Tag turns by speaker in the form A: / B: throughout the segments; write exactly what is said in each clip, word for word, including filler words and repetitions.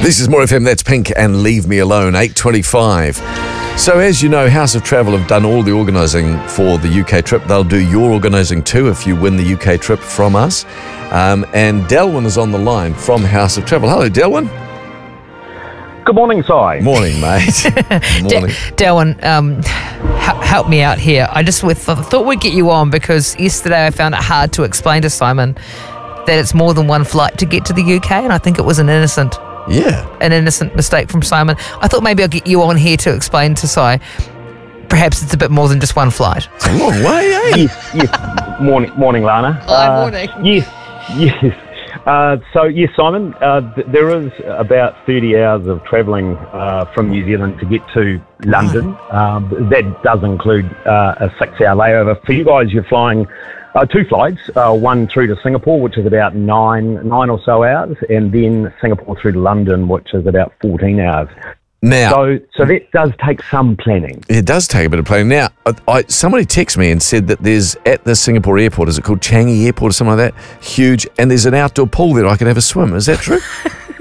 A: This is More F M, that's Pink and Leave Me Alone, eight twenty-five. So as you know, House of Travel have done all the organising for the U K trip. They'll do your organising too if you win the U K trip from us. Um, and Delwyn is on the line from House of Travel. Hello, Delwyn.
B: Good morning, Si.
A: Morning, mate. Morning.
C: D- Delwyn, um, h- help me out here. I just with, thought we'd get you on because yesterday I found it hard to explain to Simon that it's more than one flight to get to the U K, and I think it was an innocent
A: Yeah.
C: an innocent mistake from Simon. I thought maybe I'll get you on here to explain to Si. Perhaps it's a bit more than just one flight.
A: It's a long way, eh?
B: Yes, yes. Morning, morning, Lana.
C: Hi, morning.
B: Yes, yes. Uh, so, yes, Simon, uh, th- there is about thirty hours of travelling uh, from New Zealand to get to London. Um, that does include uh, a six-hour layover. For you guys, you're flying uh, two flights, uh, one through to Singapore, which is about nine, nine or so hours, and then Singapore through to London, which is about fourteen hours.
A: Now,
B: So, so that does take some planning.
A: it does take a bit of planning. Now, I, I, somebody texted me and said that there's, at the Singapore airport, is it called Changi Airport or something like that? Huge, and there's an outdoor pool there I can have a swim. Is that true?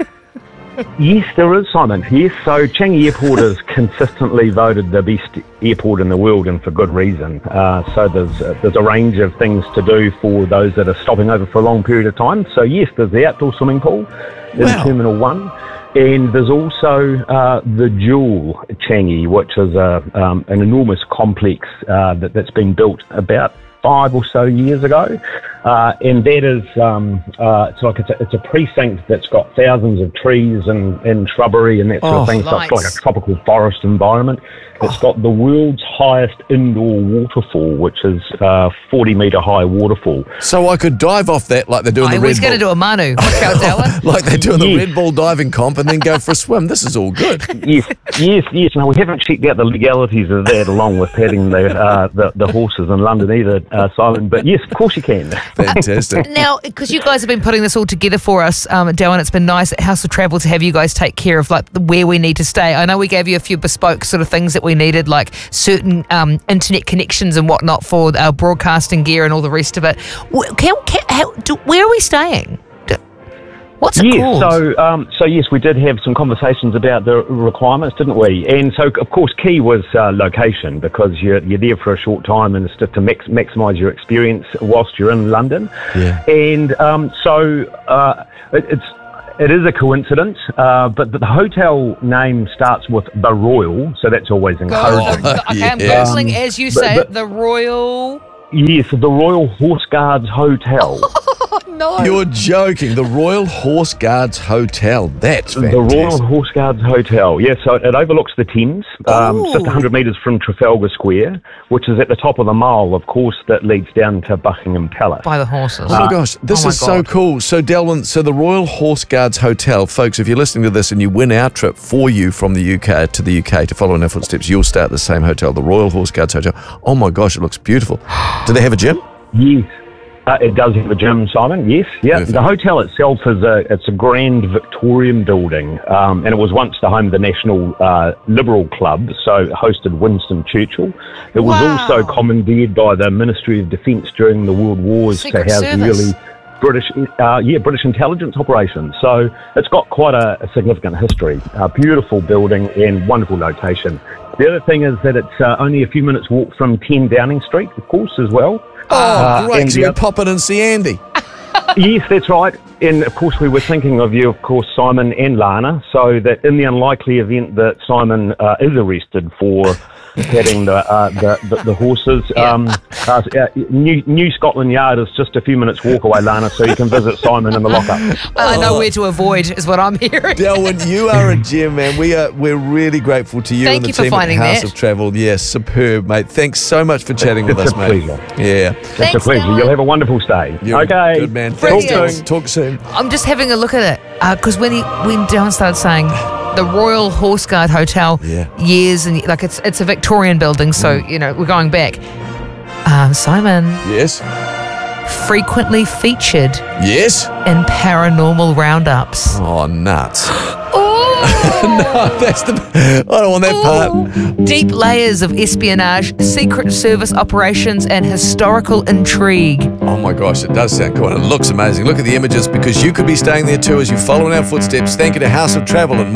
B: Yes, there is, Simon. Yes, so Changi Airport is consistently voted the best airport in the world, and for good reason. Uh, so there's uh, there's a range of things to do for those that are stopping over for a long period of time. So yes, there's the outdoor swimming pool in
A: Wow.
B: Terminal One, and there's also uh, the Jewel Changi, which is a um, an enormous complex uh, that, that's been built about five or so years ago, uh, and that is um, uh, it's like it's a, it's a precinct that's got thousands of trees and, and shrubbery and that sort
A: Oh,
B: of thing. So it's
C: nice.
B: like a tropical forest environment. It's got the world's highest indoor waterfall, which is a forty metre high waterfall.
A: So I could dive off that like they do in
C: I
A: the Red
C: was
A: Bull.
C: going to do a Manu. Watch out, Delwyn.
A: like they do in the
B: Yes.
A: Red Bull diving comp and then go for a swim. This is all good.
B: Yes, yes, yes. No, we haven't checked out the legalities of that, along with petting the uh, the, the horses in London either, uh, Simon. But yes, of course you can.
A: Fantastic.
C: Now, because you guys have been putting this all together for us, um, Delwyn, it's been nice at House of Travel to have you guys take care of like the- where we need to stay. I know we gave you a few bespoke sort of things that we needed, like certain um, internet connections and whatnot for our broadcasting gear and all the rest of it. Wh- Can, can, how, do, where are we staying? Do- What's it
B: Yes,
C: called?
B: so um, so yes, we did have some conversations about the requirements, didn't we? And so, of course, key was uh, location, because you're you're there for a short time, and it's just to max, maximise your experience whilst you're in London.
A: Yeah.
B: And um, so uh, it, it's it is a coincidence, uh, but the hotel name starts with the Royal, so that's always
C: Go-
B: encouraging.
C: okay, I'm
A: Yeah.
C: Googling as you
B: But-
C: say
B: but-
C: it, the Royal...
B: Yes, the Royal Horse Guards Hotel.
C: No.
A: You're joking. The Royal Horse Guards Hotel. That's
B: The
A: fantastic.
B: Royal Horse Guards Hotel. Yes, so it overlooks the Thames, um,
A: Oh.
B: just one hundred metres from Trafalgar Square, which is at the top of the mile, of course, that leads down to Buckingham Palace.
C: By the horses.
A: Oh my gosh, this
C: Oh my
A: is so
C: God.
A: cool. So Delwyn, so the Royal Horse Guards Hotel, folks, if you're listening to this and you win our trip for you from the U K to the U K to follow in our footsteps, you'll stay at the same hotel, the Royal Horse Guards Hotel. Oh my gosh, it looks beautiful. Do they have a gym?
B: Yes. Uh, it does have a gym, Simon. Yes, yeah.
A: Perfect.
B: The hotel itself is a it's a grand Victorian building, um, and it was once the home of the National uh, Liberal Club, so it hosted Winston Churchill. It was
C: Wow.
B: also commandeered by the Ministry of Defence during the World Wars
C: Secret
B: to house
C: Service.
B: really British, uh, yeah, British intelligence operations. So it's got quite a, a significant history. A beautiful building and wonderful location. The other thing is that it's uh, only a few minutes walk from ten Downing Street, of course, as well.
A: Oh,
B: Uh,
A: great.
B: and
A: So
B: the
A: you
B: oth-
A: can pop in and see Andy.
B: Yes, that's right. And of course, we were thinking of you, of course, Simon and Lana, so that in the unlikely event that Simon uh, is arrested for petting the, uh, the, the the horses,
C: Yeah.
B: um, uh, uh, New, New Scotland Yard is just a few minutes walk away, Lana, so you can visit Simon in the lockup.
C: I know where to avoid, is what I'm hearing.
A: Delwyn, you are a gem, man. We are we're really grateful to you
C: Thank
A: and the
C: you for
A: team at
C: finding
A: House
C: that.
A: of Travel. Yes, superb, mate. Thanks so much for chatting with
B: It's
A: us,
B: a
A: mate.
B: pleasure.
A: Yeah.
B: It's a
C: Thanks,
B: pleasure.
C: Dylan.
B: You'll have a wonderful stay.
A: You're
B: okay.
A: a good man. Talk
C: Brilliant.
A: soon. Talk soon.
C: I'm just having a look at it because when he when Dylan started saying the Royal Horse Guard Hotel,
A: Yeah.
C: years and like it's it's a Victorian building, so you know we're going back. Um, Simon
A: Yes.
C: frequently featured
A: Yes.
C: in paranormal roundups.
A: Oh, nuts.
C: Oh,
A: No, that's the. I don't want that part.
C: Deep layers of espionage, secret service operations, and historical intrigue.
A: Oh my gosh, it does sound cool. And it looks amazing. Look at the images because you could be staying there too as you follow in our footsteps. Thank you to House of Travel and